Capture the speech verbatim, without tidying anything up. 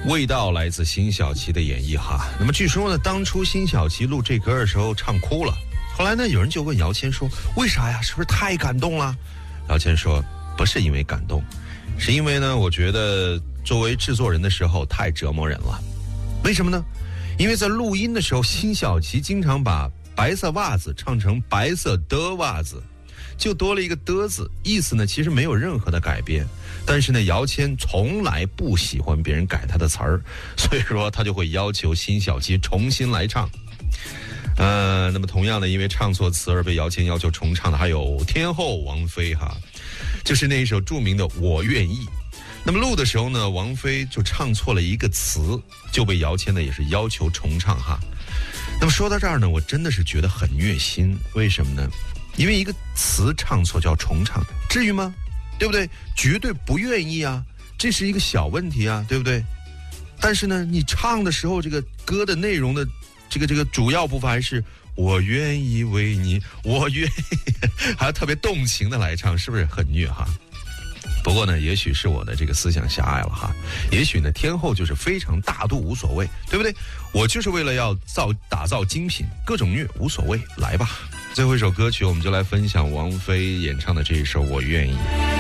味道来自辛晓琪的演绎哈。那么据说呢，当初辛晓琪录这歌的时候唱哭了，后来呢，有人就问姚谦说：“为啥呀？是不是太感动了？”姚谦说：“不是因为感动，是因为呢，我觉得作为制作人的时候太折磨人了。为什么呢？因为在录音的时候，辛晓琪经常把白色袜子唱成白色的袜子。”就多了一个的字，意思呢其实没有任何的改变，但是呢姚谦从来不喜欢别人改他的词儿，所以说他就会要求辛晓琪重新来唱。呃，那么同样的，因为唱错词而被姚谦要求重唱的还有天后王菲哈，就是那一首著名的《我愿意》。那么录的时候呢，王菲就唱错了一个词，就被姚谦呢也是要求重唱哈。那么说到这儿呢，我真的是觉得很虐心，为什么呢？因为一个词唱错就要重唱，至于吗？对不对？绝对不愿意啊，这是一个小问题啊，对不对？但是呢，你唱的时候，这个歌的内容的这个这个主要部分还是我愿意为你，我愿意，还要特别动情的来唱，是不是很虐哈？不过呢，也许是我的这个思想狭隘了哈，也许呢，天后就是非常大度无所谓，对不对？我就是为了要造打造精品，各种虐无所谓，来吧。最后一首歌曲，我们就来分享王菲演唱的这一首《我愿意》。